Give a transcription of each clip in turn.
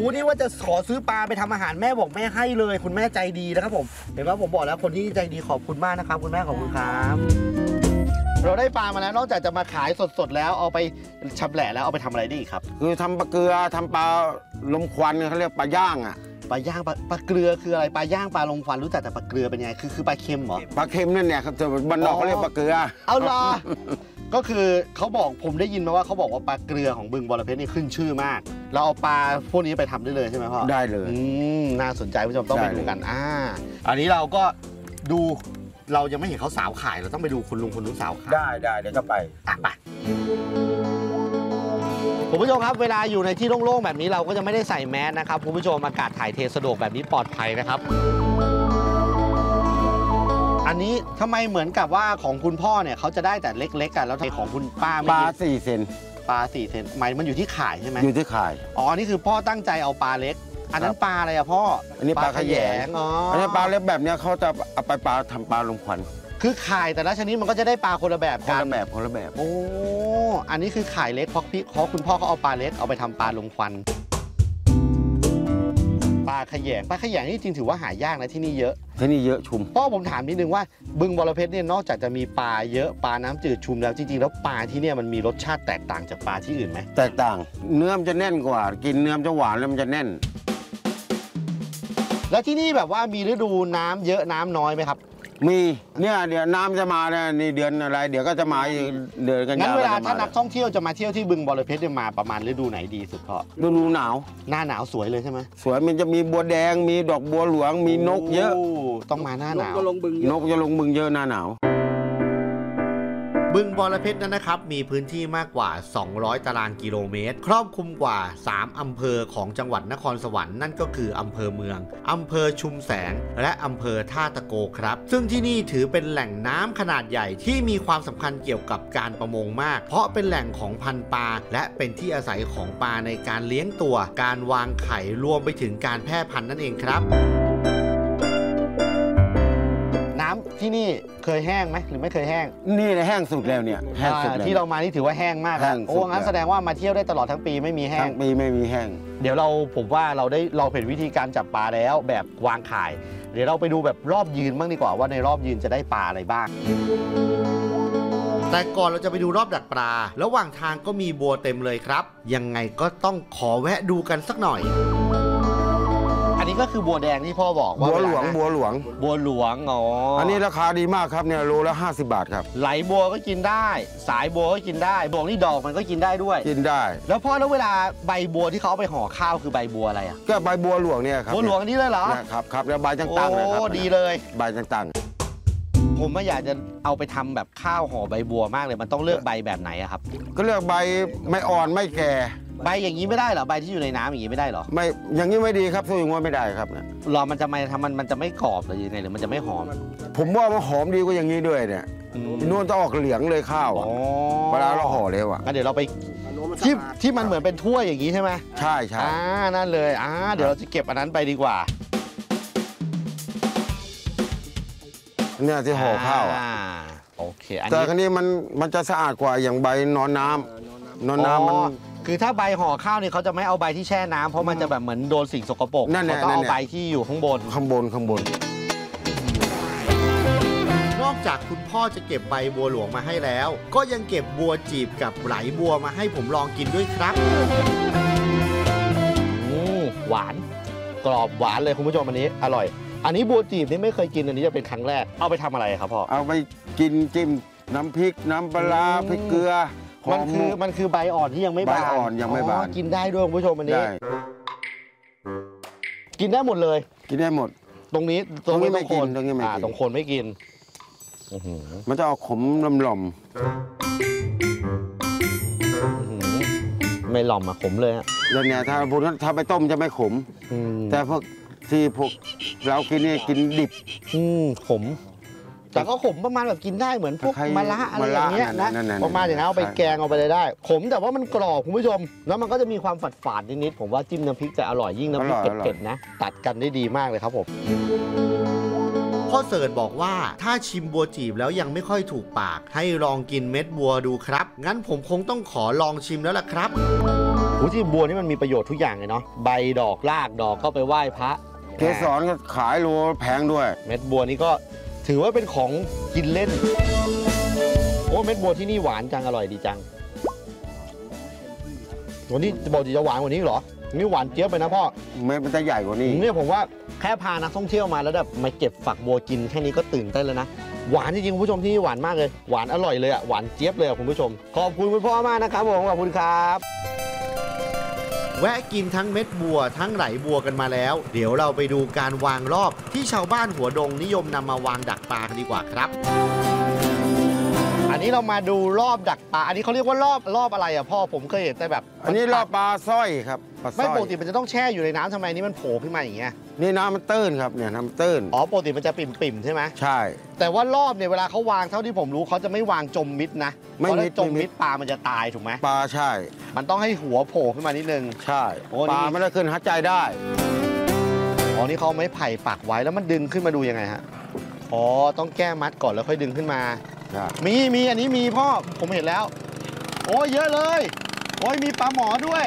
นี่ว่าจะขอซื้อปลาไปทำอาหารแม่บอกแม่ให้เลยคุณแม่ใจดีนะครับผมเห็นไหมผมบอกแล้วคนที่ใจดีขอบคุณมากนะครับคุณแม่ขอบคุณครับเราได้ปลามาแล้วนอกจากจะมาขายสดๆแล้วเอาไปชำแหละแล้วเอาไปทำอะไรได้อีกครับคือทำปลาเกลือทำปลาลมควันเขาเรียกปลาย่างอ่ะปลาย่างปลาเกลือคืออะไรปลาย่างปลาลมควันรู้จักแต่ปลาเกลือเป็นไงคือปลาเค็มเหรอปลาเค็มนั่นเนี่ยครับบ้านนอกเขาเรียกปลาเกลือเอาล่ะก็คือเขาบอกผมได้ยินมาว่าเขาบอกว่าปลาเกลือของบึงบรเพชรนี่ขึ้นชื่อมากเราเอาปลาพวกนี้ไปทำได้เลยใช่ไหมพ่อได้เลยน่าสนใจผู้ชมต้องไปดูกันอันนี้เราก็ดูเรายังไม่เห็นเขาสาวขายเราต้องไปดูคุณลุงคนนู้นสาวขายได้เดี๋ยวก็ไปไปคุณผู้ชมครับเวลาอยู่ในที่โล่งๆแบบนี้เราก็จะไม่ได้ใส่แมสนะครับคุณผู้ชมอากาศถ่ายเทสะดวกแบบนี้ปลอดภัยนะครับอันนี้ทำไมเหมือนกับว่าของคุณพ่อเนี่ยเขาจะได้แต่เล็กๆกันแล้วของคุณป้าปลา4 เซนปลา4 เซนหมายมันอยู่ที่ข่ายใช่ไหมอยู่ที่ข่ายนี่คือพ่อตั้งใจเอาปลาเล็กอันนั้นปลาอะไรอะพ่ออันนี้ปลาขยงอันนี้ปลาเล็กแบบนี้เขาจะเอาไปทำปลาลมควันคือข่ายแต่ละชนิดมันก็จะได้ปลาคนละแบบกันคนละแบบโอ้อันนี้คือข่ายเล็กเพราะคุณพ่อเขาเอาปลาเล็กเอาไปทำปลาลมควันปลาขยงนี่จริงถือว่าหายากนะที่นี่เยอะชุมพ่อผมถามนิดนึงว่าบึงบรเพชรเนี่ยนอกจากจะมีปลาเยอะปลาน้ำจืดชุมแล้วจริงๆแล้วปลาที่เนี่ยมันมีรสชาติแตกต่างจากปลาที่อื่นไหมแตกต่างเนื้อมันจะแน่นกว่ากินเนื้อมันจะหวานแล้วมันจะแน่นแล้วที่นี่แบบว่ามีฤดูน้ำเยอะน้ำน้อยไหมครับมีเนี่ยเดี๋ยวน้ำจะมาเนี่ยนี่เดือนอะไรเดี๋ยวก็จะมาเดือนกันยายนงั้นเวลาถ้านักท่องเที่ยวจะมาเที่ยวที่บึงบรเพชรมาประมาณฤดูไหนดีสุดพ่อฤดูหนาวหน้าหนาวสวยเลยใช่ไหมสวยมันจะมีบัวแดงมีดอกบัวหลวงมีนกเยอะต้องมาหน้าหนาวนกจะลงบึงเยอะหน้าหนาวบึงบรเพชรนั้นนะครับมีพื้นที่มากกว่า200ตารางกิโลเมตรครอบคลุมกว่า3อำเภอของจังหวัดนครสวรรค์นั่นก็คืออำเภอเมืองอำเภอชุมแสงและอำเภอท่าตะโกครับซึ่งที่นี่ถือเป็นแหล่งน้ำขนาดใหญ่ที่มีความสำคัญเกี่ยวกับการประมงมากเพราะเป็นแหล่งของพันธุ์ปลาและเป็นที่อาศัยของปลาในการเลี้ยงตัวการวางไข่รวมไปถึงการแพร่พันธุ์นั่นเองครับน้ำที่นี่เคยแห้งไหมหรือไม่เคยแห้งนี่แห้งสุดแล้วเนี่ยแห้งสุดที่เรามานี่ถือว่าแห้งมากโอ้งั้นแสดงว่ามาเที่ยวได้ตลอดทั้งปีไม่มีแห้งทั้งปีไม่มีแห้งเดี๋ยวผมว่าเราเห็นวิธีการจับปลาแล้วแบบวางข่ายเดี๋ยวเราไปดูแบบรอบยืนบ้างดีกว่าว่าในรอบยืนจะได้ปลาอะไรบ้างแต่ก่อนเราจะไปดูรอบดักปลาระหว่างทางก็มีบัวเต็มเลยครับยังไงก็ต้องขอแวะดูกันสักหน่อยอันนี้ก็คือบัวแดงที่พ่อบอกว่าบัวหลวงอันนี้ราคาดีมากครับเนี่ยโลละ50 บาทครับไหลบัวก็กินได้สายบัวก็กินได้บัวนี่ดอกมันก็กินได้ด้วยกินได้แล้วพ่อแล้วเวลาใบบัวที่เขาเอาไปห่อข้าวคือใบบัวอะไรอ่ะก็ใบบัวหลวงเนี่ยครับบัวหลวงนี้เลยเหรอครับแล้วใบต่างๆเลยครับโอ้ดีเลยใบต่างๆผมไม่อยากจะเอาไปทำแบบข้าวห่อใบบัวมากเลยมันต้องเลือกใบแบบไหนครับก็เลือกใบไม่อ่อนไม่แก่ใบอย่างนี้ไม่ได้เหรอใบที่อยู่ในน้ำอย่างนี้ไม่ได้เหรอไม่อย่างนี้ไม่ดีครับสู้อย่างว่าไม่ได้ครับเนี่ยมันจะมันจะไม่กรอบหรือยังไงหรือมันจะไม่หอมผมว่ามันหอมดีกว่าอย่างนี้ด้วยเนี่ยนู่นจะออกเหลืองเลยข้าวเวลาเราห่อเลยว่ะงั้นเดี๋ยวเราไปที่มันเหมือนเป็นถ้วยอย่างนี้ใช่ไหมใช่นั่นเลยเดี๋ยวเราจะเก็บอันนั้นไปดีกว่าเนี่ยที่ห่อข้าวโอเคแต่ครั้นี้มันจะสะอาดกว่าอย่างใบนอนน้ำมันคือถ้าใบห่อข้าวเนี่ยเขาจะไม่เอาใบที่แช่น้ำเพราะมันจะแบบเหมือนโดนสิ่งสกปรกเขาต้องเอาใบที่อยู่ข้างบนนอกจากคุณพ่อจะเก็บใบบัวหลวงมาให้แล้วก็ยังเก็บบัวจีบกับไหลบัวมาให้ผมลองกินด้วยครับหวานกรอบหวานเลยคุณผู้ชมอันนี้อร่อยอันนี้บัวจีบนี่ไม่เคยกินอันนี้จะเป็นครั้งแรกเอาไปทำอะไรครับพ่อเอาไปกินจิ้มน้ำพริกน้ำปลาพริกเกลือมันคือใบอ่อนที่ยังไม่บานกินได้ด้วยคุณผู้ชมอันนี้กินได้หมดเลยกินได้หมดตรงนี้ไม่กินตรงนี้ไม่กินตรงคนไม่กินมันจะออกขมหล่อมไม่หล่อมขมเลยแล้วเนี่ยถ้าไปต้มจะไม่ขมแต่พวกเรากินนี่กินดิบขมแต่ก็ขมประมาณแบบกินได้เหมือนพวกมะระอะไรอย่างเงี้ยนะประมาณอย่างนั้นเอาไปแกงเอาไปเลยได้ขมแต่ว่ามันกรอบคุณผู้ชมแล้วมันก็จะมีความฝาดๆนิดๆผมว่าจิ้มน้ำพริกจะอร่อยยิ่งน้ำพริกเผ็ดๆนะตัดกันได้ดีมากเลยครับผมพ่อเสิร์ชบอกว่าถ้าชิมบัวจีบแล้วยังไม่ค่อยถูกปากให้ลองกินเม็ดบัวดูครับงั้นผมคงต้องขอลองชิมแล้วล่ะครับโอ้ที่บัวนี่มันมีประโยชน์ทุกอย่างเลยเนาะใบดอกรากดอกก็ไปไหว้พระเกสรก็ขายโลแพงด้วยเม็ดบัวนี่ก็ถือว่าเป็นของกินเล่นโอ้เม็ดบัวที่นี่หวานจังอร่อยดีจังวันนี้บอกจะหวานกว่านี้เหรอนี่หวานเจี๊ยบไปนะพ่อเม็ดมันจะใหญ่กว่านี้เนี่ยผมว่าแค่พานักท่องเที่ยวมาแล้วแบบมาเก็บฝักบัวกินแค่นี้ก็ตื่นเต้นแล้วนะหวานจริงๆคุณผู้ชมที่นี่หวานมากเลยหวานอร่อยเลยอ่ะหวานเจี๊ยบเลยอ่ะคุณผู้ชมขอบคุณคุณพ่อมากนะครับผมขอบคุณครับแวะกินทั้งเม็ดบัวทั้งไหลบัวกันมาแล้วเดี๋ยวเราไปดูการวางรอบที่ชาวบ้านหัวดงนิยมนำมาวางดักปลากันดีกว่าครับอันนี้เรามาดูรอบดักปลาอันนี้เขาเรียกว่ารอบอะไรอ่ะพ่อผมเคยเห็นแต่แบบอันนี้รอบปลาสร้อยครับปลาสร้ไม่อยปกติมันจะต้องแช่อยู่ในน้ำทำไมนี่มันโผล่ขึ้นมาอย่างเงี้ยนี่น้ำมันตื้นครับเนี่ยน้ำตื้นอ๋อปกติมันจะปิ่มๆใช่ไหมใช่แต่ว่ารอบเนี่ยเวลาเขาวางเท่าที่ผมรู้เขาจะไม่วางจมมิดนะไม่เพราะมิดถ้าจมไม่มิมิดดปลามันจะตายถูกไหมปลาใช่มันต้องให้หัวโผล่ขึ้นมานิดนึงใช่โอ้นี่ปลาไม่ได้ขึ้นหายใจได้อ๋อนี่เขาเอาไม้ไผ่ปักไว้แล้วมันดึงขึ้นมาดูยังไงฮะอ๋อต้องแก้มัดก่อนแล้วค่อยดึงขึ้นมาใช่มีอันนี้มีพ่อผมเห็นแล้ว โอ้ยเยอะเลยโอ้ยมีปลาหมอด้วย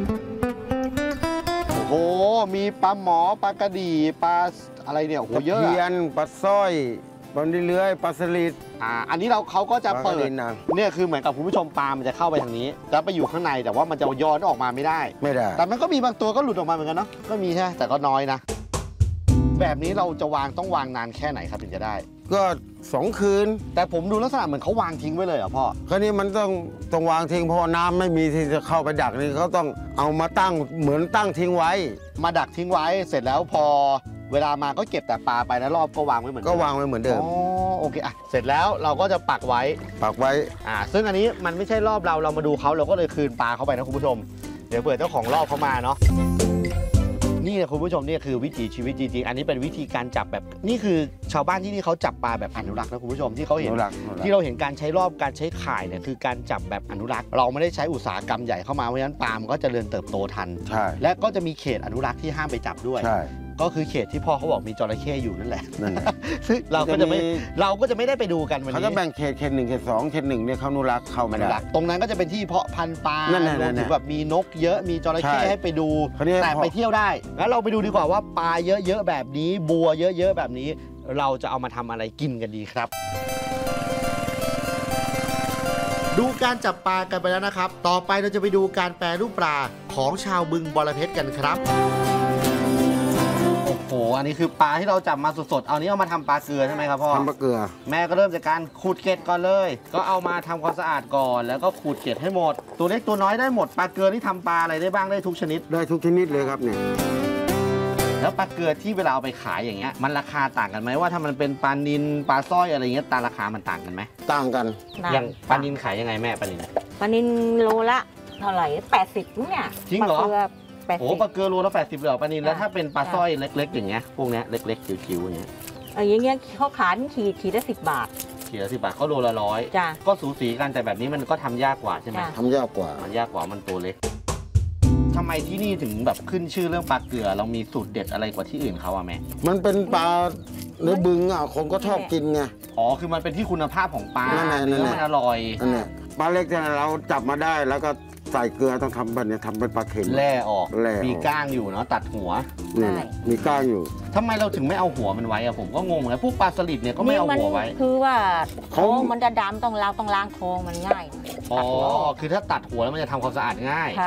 โอ้โหมีปลาหมอปลากระดีปลาอะไรเนี่ยโอ้โหตะเยอะเพียอะนปลาสร้อยปลาเลื้อยปลาสลิดอันนี้เขาก็จะปลาเปิกระดดินนางเนี่ยคือเหมือนกับคุณผู้ชมปลามันจะเข้าไปทางนี้จะไปอยู่ข้างในแต่ว่ามันจะย้อนออกมาไม่ได้ไม่ได้แต่มันก็มีบางตัวก็หลุดออกมาเหมือนกันเนาะก็มีใช่ไหมแต่ก็น้อยนะ แบบนี้เราจะวางต้องวางนานแค่ไหนครับถึงจะได้ก็2 คืนแต่ผมดูลักษณะเหมือนเขาวางทิ้งไว้เลยเหรอพ่อคราวนี้มันต้องวางทิ้งเพราะน้ำไม่มีที่จะเข้าไปดักนี่เขาต้องเอามาตั้งเหมือนตั้งทิ้งไว้มาดักทิ้งไว้เสร็จแล้วพอเวลามาก็เก็บแต่ปลาไปนะรอบก็วางไว้เหมือนก็เดิมวางไว้เหมือนเดิมอ๋อโอเคอ่ะเสร็จแล้วเราก็จะปักไว้ปักไว้ซึ่งอันนี้มันไม่ใช่รอบเรามาดูเขาเราก็เลยคืนปลาเข้าไปนะคุณผู้ชมเดี๋ยวเผื่อเจ้าของรอบเขามาเนาะนี่นะคุณผู้ชมนี่คือวิถีชีวิตจริงๆอันนี้เป็นวิธีการจับแบบนี่คือชาวบ้านที่นี่เขาจับปลาแบบอนุรักษ์นะคุณผู้ชมที่เขาเห็น ที่เราเห็นการใช้รอบการใช้ข่ายเนี่ยคือการจับแบบอนุรักษ์เราไม่ได้ใช้อุตสาหกรรมใหญ่เข้ามาเพราะฉะนั้นปลามันก็เจริญเติบโตทันใช่และก็จะมีเขตอนุรักษ์ที่ห้ามไปจับด้วยใช่ก็คือเขตที่พ่อเขาบอกมีจระเข้อยู่นั่นแหละนั่นแหละซึ่งเราก็จะไม่ได้ไปดูกันวันเขานี้จะแบ่งเขต1 เขต 2 เขต 1เนี่ยเขาอนุรักษ์เข้าอไม่นุได้รักษ์ตรงนั้นก็จะเป็นที่เพาะพันธุ์ปลานั่นๆๆรวมถึงแบบมีนกเยอะมีจระเข้ใช่ให้ไปดูคราวนี้แต่พอไปเที่ยวได้งั้นเราไปดูดีกว่าว่าปลาเยอะๆแบบนี้บัวเยอะๆแบบนี้ เราจะเอามาทำอะไรกินกันดีครับ ดูการจับปลากันไปแล้วนะครับ ต่อไปเราจะไปดูการแปรรูปปลาของชาวบึงบรเพชรกันครับโอ้โหอันนี้คือปลาที่เราจับมาสดๆเอานี้เอามาทำปลาเกลือใช่ไหมครับพ่อทำปลาเกลือแม่ก็เริ่มจากการขูดเกล็ดก่อนเลย ก็เอามาทำความสะอาดก่อนแล้วก็ขูดเกล็ดให้หมด ตัวเล็กตัวน้อยได้หมดปลาเกลือที่ทำปลาอะไรได้บ้างได้ทุกชนิดได้ทุกชนิดเลยครับเนี่ยแล้วปลาเกลือที่เวลาเอาไปขายอย่างเงี้ยมันราคาต่างกันไหมว่าถ้ามันเป็นปลานิลปลาสร้อยอะไรเงี้ยตาราคามันต่างกันไหมต่างกันอย่างปลานิลขายยังไงแม่ปลานิลปลานินโลละเท่าไหร่80มั้งเนี่ยจริงเหรอปลาเกลือโอ้ปลาเกลือโลละ80เลยเหรอปลานิลแล้วค่ะถ้าเป็นปลาสร้อยเล็กๆอย่างเงี้ยพวกเนี้ยเล็กๆจิ๋วๆอย่างเงี้ยอย่างเงี้ยเขาขายขีดละ10 บาทขีดละ10 บาทก็โลละ100 จ้ะก็สูสีกันแต่แบบนี้มันก็ทำยากกว่าใช่ไหมจ้ะทำยากกว่ามันยากกว่ามันตัวเล็กทำไมที่นี่ถึงแบบขึ้นชื่อเรื่องปลาเกลือเรามีสูตรเด็ดอะไรกว่าที่อื่นเขาอะแม่มันเป็นปลาในบึงอ่ะคนก็ชอบกินไงอ๋อคือมันเป็นที่คุณภาพของปลานั่นแหละเนื้อมันอร่อยอันเนี้ยปลาเล็กเนี่ยเราจับมาได้แล้วก็ใส่เกลือต้องทำแบบเนี้ยทำเป็นปลาเข็มแล่ออกแล่ออกมีก้างอยู่เนาะตัดหัวเนี่ยมีก้างอยู่ทำไมเราถึงไม่เอาหัวมันไว้อะผมก็งงเหมือนกันพวกปลาสลิดเนี่ยก็ไม่เอามัหัวไว้คือว่าเขาโอ้มันจะดำต้องล้างทองมันง่ายอ๋อคือถ้าตัดหัวแล้วมันจะทำความสะอาดง่ายใช่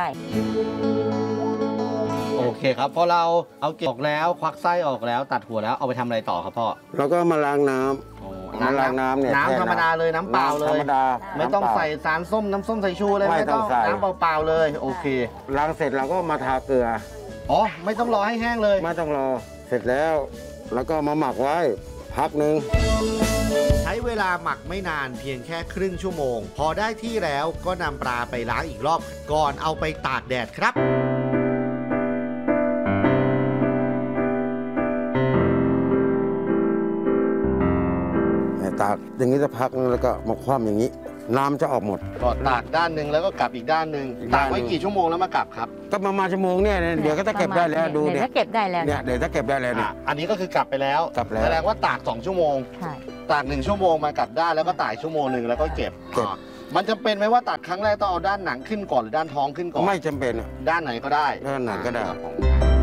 โอเคครับพอเราเอาเกล็ดออกแล้วควักไส้ออกแล้วตัดหัวแล้วเอาไปทำอะไรต่อครับพ่อเราก็มาล้างน้ำโอ้มาล้างน้ำเนี่ยน้ำธรรมดาเลยน้ำเปล่าเลธรยรมดาไม่ต้องน้ำเปล่าใส่สารส้มน้ำส้มสายชูเลยไม่ต้องใส่น้ำเปล่าๆเลยโอเคล้างเสร็จเราก็มาทาเกลืออ๋อไม่ต้องรอให้แห้งเลยไม่ต้องรอเสร็จแล้วแล้วก็มาหมักไว้พักหนึ่งใช้เวลาหมักไม่นานเพียงแค่ครึ่งชั่วโมง พอได้ที่แล้วก็นำปลาไปล้างอีกรอบก่อนเอาไปตากแดดครับตากอย่างนี้จะพักนึงแล้วก็มาคว่ำอย่างนี้ น้ำจะออกหมดก็ตากด้านหนึ่งแล้วก็กลับอีกด้านหนึ่งอีกตาด้าก นหนึ่งไว้กี่ชั่วโมงแล้วมากลับครับก็ประมาณชั่วโมงเนี่ยเดี๋ยวก็จะเก็บได้แล้วดูเดี๋เนี่ยวย ถ้าเก็บได้แล้วเนี่ยเดี๋ยวจะเก็บได้แล้วเนี่ยอันนี้ก็คือกลับไปแล้วกลับแล้วแสดงว่าตาก2 ชั่วโมงใช่ตาก1 ชั่วโมงมากลับด้านแล้วก็ตากชั่วโมงหนึ่งแล้วก็เก็บเก็บอ่ามันจะเป็นไหมว่าตัดครั้งแรกต้องเอาด้านหนังขึ้นก่อนหรือด้านท้องขึ้นก่อนไม่จำเป็นอะด้านไหนก็ได้ด้านไหนก็ได้ครับผม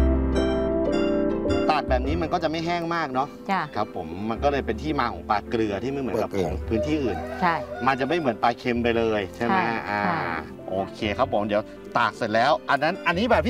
ตัดแบบนี้มันก็จะไม่แห้งมากเนาะจ้ะครับผมมันก็เลยเป็นที่มาของปลาเกลือที่ไม่เหมือนกับของพื้นที่อื่นใช่มันจะไม่เหมือนปลาเค็มไปเลยใช่ไหมใช่โอเคครับผมเดี๋ยวตากเสร็จแล้ว อันนี้แบบ